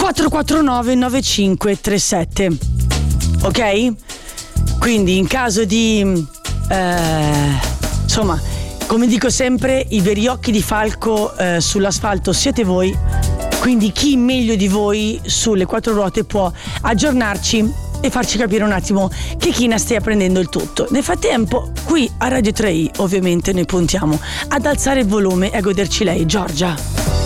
449 9537. Ok? Quindi in caso di insomma, come dico sempre, i veri occhi di falco sull'asfalto siete voi. Quindi chi meglio di voi sulle quattro ruote può aggiornarci e farci capire un attimo che china stia prendendo il tutto. Nel frattempo, qui a Radio 3i ovviamente noi puntiamo ad alzare il volume e a goderci lei, Giorgia.